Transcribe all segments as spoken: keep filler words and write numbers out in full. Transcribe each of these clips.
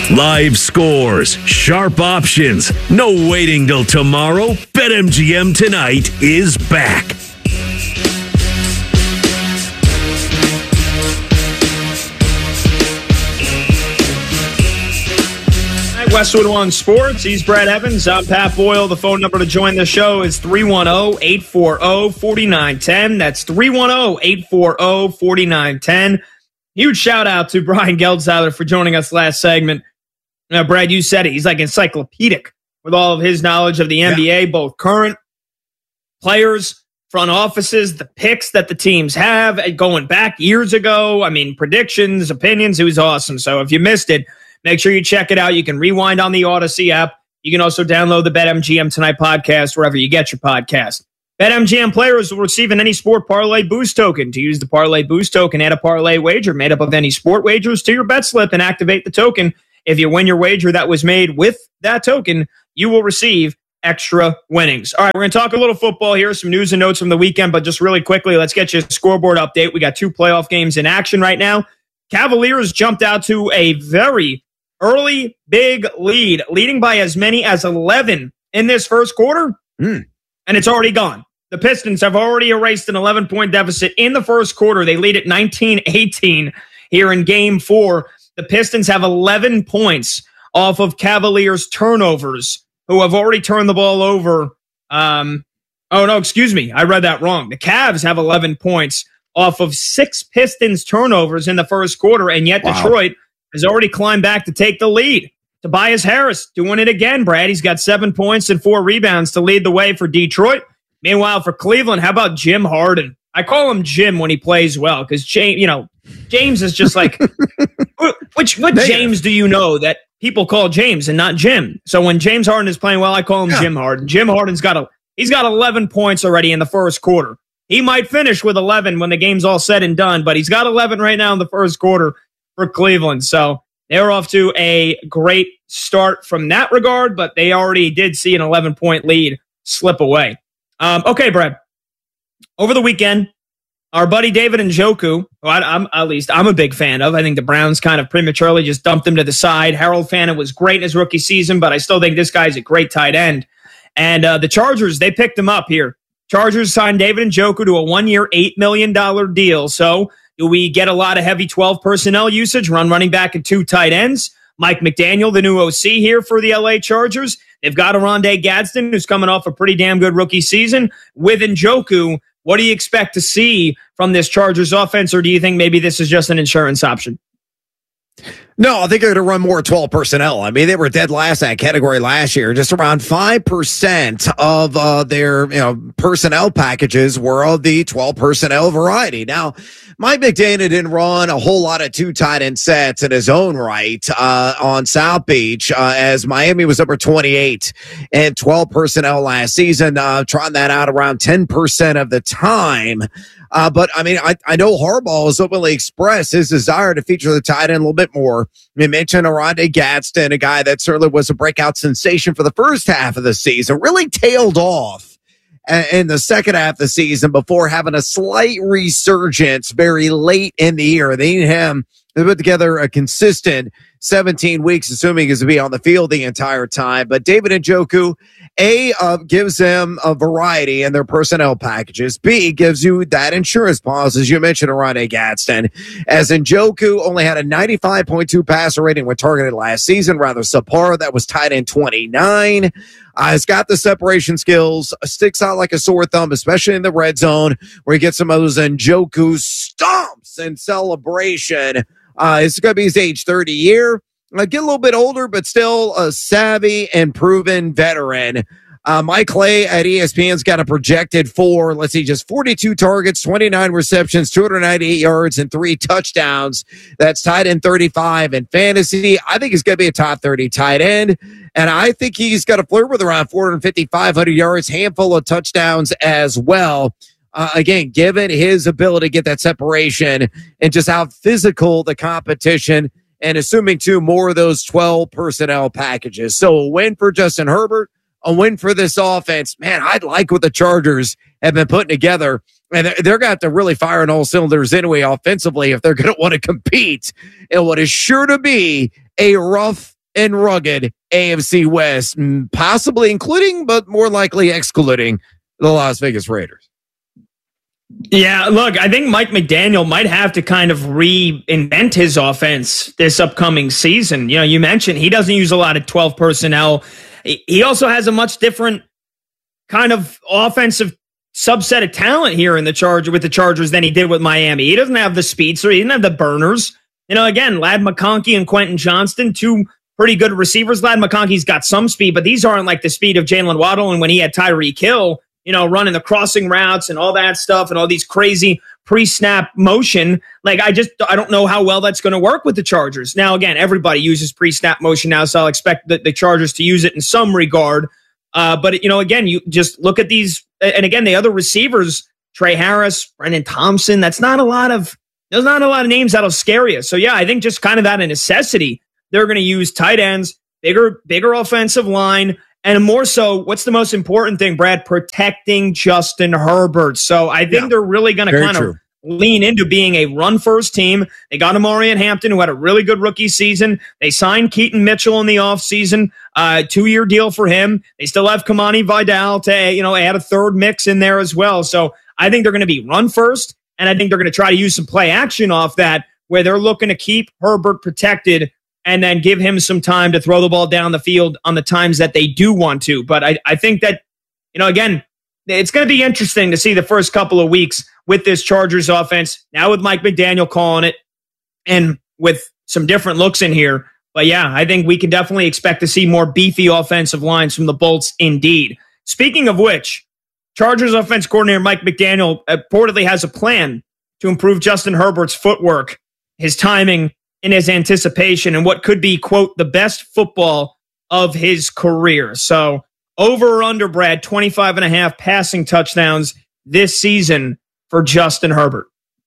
Live scores, sharp options, no waiting till tomorrow. BetMGM tonight is back. Westwood One Sports. He's Brad Evans. I'm Pat Boyle. The phone number to join the show is three one zero, eight four zero, four nine one zero. That's three one zero, eight four zero, four nine one zero. Huge shout out to Brian Geldzeiler for joining us last segment. Now, Brad, you said it. He's like encyclopedic with all of his knowledge of the N B A, yeah. Both current players, front offices, the picks that the teams have going back years ago. I mean, predictions, opinions. It was awesome. So if you missed it, make sure you check it out. You can rewind on the Odyssey app. You can also download the BetMGM Tonight podcast wherever you get your podcast. BetMGM players will receive an Any Sport Parlay Boost token. To use the Parlay Boost token, add a parlay wager made up of any sport wagers to your bet slip and activate the token. If you win your wager that was made with that token, you will receive extra winnings. All right, we're going to talk a little football here, some news and notes from the weekend, but just really quickly, let's get you a scoreboard update. We got two playoff games in action right now. Cavaliers jumped out to a very early big lead, leading by as many as eleven in this first quarter, mm. and it's already gone. The Pistons have already erased an eleven-point deficit in the first quarter. They lead at nineteen eighteen here in game four. The Pistons have eleven points off of Cavaliers turnovers, who have already turned the ball over. Um, oh, no, excuse me. I read that wrong. The Cavs have eleven points off of six Pistons turnovers in the first quarter, and yet wow. Detroit has already climbed back to take the lead. Tobias Harris doing it again, Brad. He's got seven points and four rebounds to lead the way for Detroit. Meanwhile, for Cleveland, how about Jim Harden? I call him Jim when he plays well because, James, you know, James is just like, which what Negative. James do you know that people call James and not Jim? So when James Harden is playing well, I call him yeah. Jim Harden. Jim Harden's got a he's got eleven points already in the first quarter. He might finish with eleven when the game's all said and done, but he's got eleven right now in the first quarter for Cleveland. So they're off to a great start from that regard, but they already did see an eleven-point lead slip away. Um, okay, Brad. Over the weekend, our buddy David Njoku, who I, I'm, at least I'm a big fan of. I think the Browns kind of prematurely just dumped him to the side. Harold Fanta was great in his rookie season, but I still think this guy's a great tight end. And uh, the Chargers, they picked him up here. Chargers signed David Njoku to a one-year, eight million dollars deal. So do we get a lot of heavy twelve personnel usage, run running back and two tight ends? Mike McDaniel, the new O C here for the L A Chargers. They've got Oronde Gadsden, who's coming off a pretty damn good rookie season. With Njoku, what do you expect to see from this Chargers offense, or do you think maybe this is just an insurance option? No, I think they're going to run more twelve personnel. I mean, they were dead last in that category last year. Just around five percent of uh, their you know personnel packages were of the twelve personnel variety. Now, Mike McDaniel didn't run a whole lot of two tight end sets in his own right uh, on South Beach, uh, as Miami was number twenty-eight and twelve personnel last season, uh, trying that out around ten percent of the time. Uh, but, I mean, I, I know Harbaugh has openly expressed his desire to feature the tight end a little bit more. We mentioned Oronde Gadsden, a guy that certainly was a breakout sensation for the first half of the season, really tailed off in the second half of the season before having a slight resurgence very late in the year. They need him to put together a consistent seventeen weeks, assuming he's to be on the field the entire time. But David Njoku, A, uh, gives them a variety in their personnel packages. B, gives you that insurance policy, as you mentioned, Oronde Gadsden. As Njoku only had a ninety-five point two passer rating when targeted last season, rather subpar. That was tight end twenty-nine. Uh, he's got the separation skills, sticks out like a sore thumb, especially in the red zone, where he gets some of those Njoku stomps in celebration. Uh, it's going to be his age thirty year. Uh, get a little bit older, but still a savvy and proven veteran. Uh, Mike Clay at E S P N's got a projected for, let's see, just forty-two targets, twenty-nine receptions, two hundred ninety-eight yards, and three touchdowns. That's tight end thirty-five in fantasy. I think he's going to be a top thirty tight end, and I think he's got to flirt with around four fifty, five hundred yards, handful of touchdowns as well. Uh, again, given his ability to get that separation and just how physical the competition, and assuming, too, more of those twelve personnel packages. So a win for Justin Herbert, a win for this offense. Man, I'd like what the Chargers have been putting together. And they're, they're going to have to really fire on all cylinders anyway offensively if they're going to want to compete in what is sure to be a rough and rugged A F C West, possibly including, but more likely excluding the Las Vegas Raiders. Yeah, look, I think Mike McDaniel might have to kind of reinvent his offense this upcoming season. You know, you mentioned he doesn't use a lot of twelve personnel. He also has a much different kind of offensive subset of talent here in the Charger with the Chargers than he did with Miami. He doesn't have the speedster. He didn't have the burners. You know, again, Ladd McConkey and Quentin Johnston, two pretty good receivers. Ladd McConkey's got some speed, but these aren't like the speed of Jalen Waddle and when he had Tyreek Hill, you know, running the crossing routes and all that stuff and all these crazy pre-snap motion. Like, I just, I don't know how well that's going to work with the Chargers. Now, again, everybody uses pre-snap motion now, so I'll expect the, the Chargers to use it in some regard. Uh, but, you know, again, you just look at these, and again, the other receivers, Trey Harris, Brennan Thompson, that's not a lot of, there's not a lot of names that'll scare you. So, yeah, I think just kind of out of necessity, they're going to use tight ends, bigger, bigger offensive line, and more so, what's the most important thing, Brad? Protecting Justin Herbert. So I think yeah, they're really going to kind of lean into being a run-first team. They got Amari Hampton, who had a really good rookie season. They signed Keaton Mitchell in the offseason, uh, two-year deal for him. They still have Kamani Vidal to, you know, add a third mix in there as well. So I think they're going to be run-first, and I think they're going to try to use some play action off that, where they're looking to keep Herbert protected and then give him some time to throw the ball down the field on the times that they do want to. But I, I think that, you know, again, it's going to be interesting to see the first couple of weeks with this Chargers offense, now with Mike McDaniel calling it and with some different looks in here. But yeah, I think we can definitely expect to see more beefy offensive lines from the Bolts indeed. Speaking of which, Chargers offense coordinator Mike McDaniel reportedly has a plan to improve Justin Herbert's footwork, his timing, in his anticipation, and what could be, quote, the best football of his career. So over or under, Brad, twenty-five and a half passing touchdowns this season for Justin Herbert.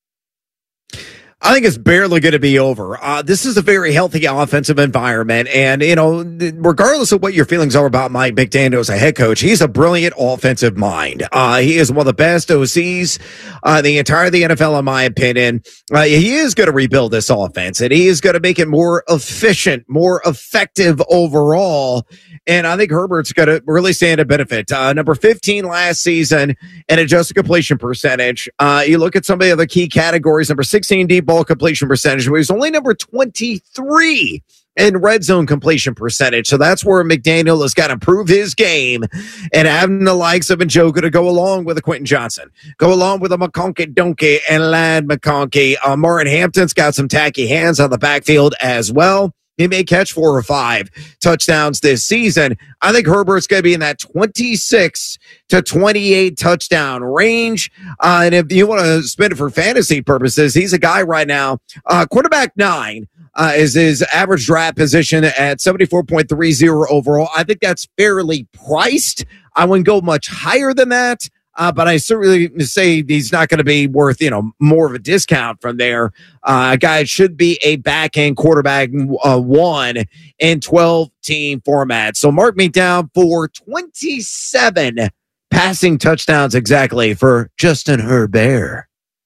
I think it's barely going to be over. Uh, this is a very healthy offensive environment. And, you know, regardless of what your feelings are about Mike McDaniel as a head coach, he's a brilliant offensive mind. Uh, he is one of the best O Cs uh, the entire the N F L, in my opinion. Uh, he is going to rebuild this offense, and he is going to make it more efficient, more effective overall. And I think Herbert's going to really stand to benefit. Uh, number fifteen last season in adjusted completion percentage. Uh, you look at some of the other key categories. Number sixteen deep ball completion percentage. He was only number twenty-three in red zone completion percentage. So that's where McDaniel has got to improve his game, and having the likes of Njoku to go along with a Quentin Johnson, go along with a McConkey Donkey and Ladd McConkey. Uh, Martin Hampton's got some tacky hands on the backfield as well. He may catch four or five touchdowns this season. I think Herbert's going to be in that twenty-six to twenty-eight touchdown range. Uh, and if you want to spend it for fantasy purposes, he's a guy right now. Uh, quarterback nine uh, is his average draft position at seventy-four point three oh overall. I think that's fairly priced. I wouldn't go much higher than that. Uh, but I certainly say he's not going to be worth, you know, more of a discount from there. Uh, a guy should be a back-end quarterback uh, one in twelve-team format. So mark me down for twenty-seven passing touchdowns exactly for Justin Herbert.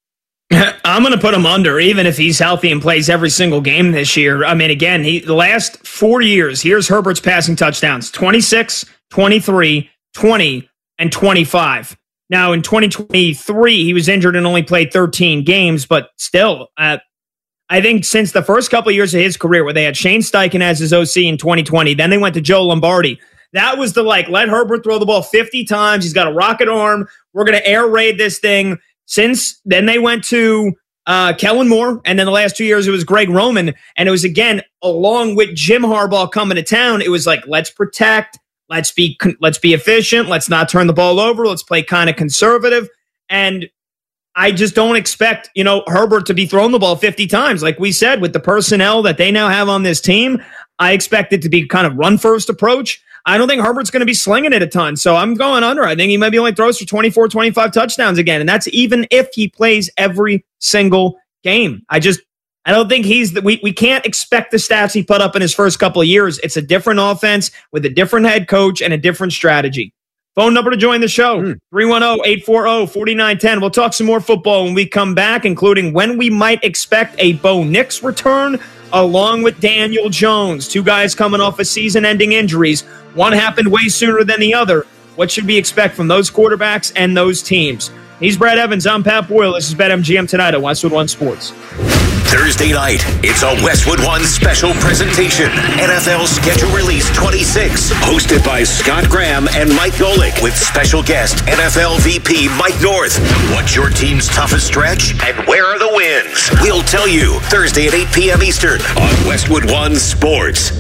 I'm going to put him under, even if he's healthy and plays every single game this year. I mean, again, he the last four years, here's Herbert's passing touchdowns: twenty-six, twenty-three, twenty, and twenty-five. Now, in twenty twenty-three, he was injured and only played thirteen games, but still, uh, I think since the first couple of years of his career, where they had Shane Steichen as his O C in twenty twenty, then they went to Joe Lombardi. That was the, like, let Herbert throw the ball fifty times. He's got a rocket arm. We're going to air raid this thing. Since then, they went to uh, Kellen Moore, and then the last two years, it was Greg Roman. And it was, again, along with Jim Harbaugh coming to town, it was like, let's protect. Let's be let's be efficient. Let's not turn the ball over. Let's play kind of conservative. And I just don't expect, you know, Herbert to be throwing the ball fifty times. Like we said, with the personnel that they now have on this team, I expect it to be kind of run-first approach. I don't think Herbert's going to be slinging it a ton. So I'm going under. I think he maybe only throws for twenty-four, twenty-five touchdowns again. And that's even if he plays every single game. I just I don't think he's the, we, we can't expect the stats he put up in his first couple of years. It's a different offense with a different head coach and a different strategy. Phone number to join the show, three one zero, eight four zero, four nine one zero. We'll talk some more football when we come back, including when we might expect a Bo Nix return, along with Daniel Jones. Two guys coming off of season-ending injuries. One happened way sooner than the other. What should we expect from those quarterbacks and those teams? He's Brad Evans. I'm Pat Boyle. This is BetMGM tonight at Westwood One Sports. Thursday night, it's a Westwood One special presentation. N F L Schedule Release twenty-six, hosted by Scott Graham and Mike Golick, with special guest N F L V P Mike North. What's your team's toughest stretch, and where are the wins? We'll tell you Thursday at eight p.m. Eastern on Westwood One Sports.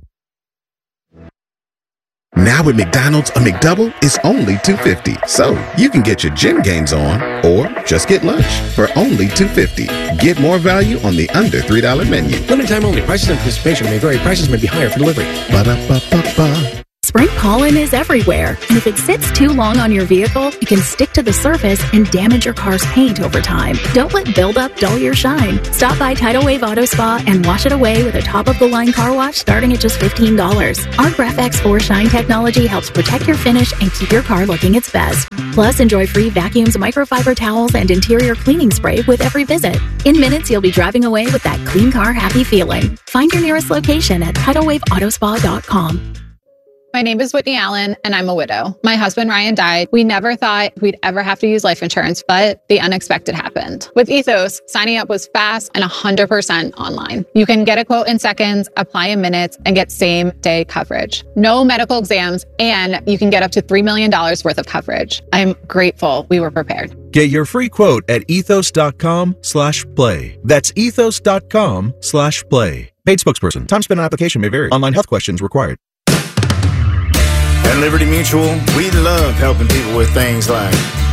Now at McDonald's, a McDouble is only two dollars and fifty cents. So you can get your gym gains on or just get lunch for only two dollars and fifty cents. Get more value on the under three dollar menu. Limited time only. Prices and participation may vary. Prices may be higher for delivery. Ba-da-ba-ba-ba. Spring pollen is everywhere, and if it sits too long on your vehicle, it can stick to the surface and damage your car's paint over time. Don't let buildup dull your shine. Stop by Tidal Wave Auto Spa and wash it away with a top-of-the-line car wash starting at just fifteen dollars. Our Graph-X four Shine technology helps protect your finish and keep your car looking its best. Plus, enjoy free vacuums, microfiber towels, and interior cleaning spray with every visit. In minutes, you'll be driving away with that clean car happy feeling. Find your nearest location at tidal wave auto spa dot com. My name is Whitney Allen, and I'm a widow. My husband, Ryan, died. We never thought we'd ever have to use life insurance, but the unexpected happened. With Ethos, signing up was fast and one hundred percent online. You can get a quote in seconds, apply in minutes, and get same-day coverage. No medical exams, and you can get up to three million dollars worth of coverage. I'm grateful we were prepared. Get your free quote at ethos.com slash play. That's ethos.com slash play. Paid spokesperson. Time spent on application may vary. Online health questions required. At Liberty Mutual, we love helping people with things like